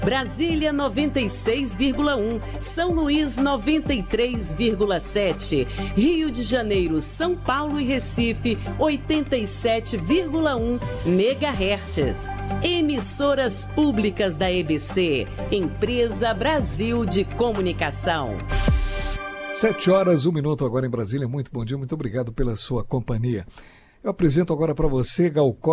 Brasília 96,1, São Luís 93,7, Rio de Janeiro, São Paulo e Recife 87,1 MHz. Emissoras públicas da EBC, Empresa Brasil de Comunicação. 7h, 1 minuto agora em Brasília. Muito bom dia, muito obrigado pela sua companhia. Eu apresento agora para você Gal